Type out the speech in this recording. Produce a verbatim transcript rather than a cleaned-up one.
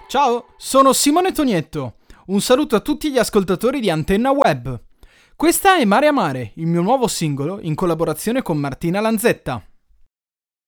Ciao, sono Simone Tonietto. Un saluto a tutti gli ascoltatori di Antenna Web. Questa è Mare a Mare, il mio nuovo singolo in collaborazione con Martina Lanzetta.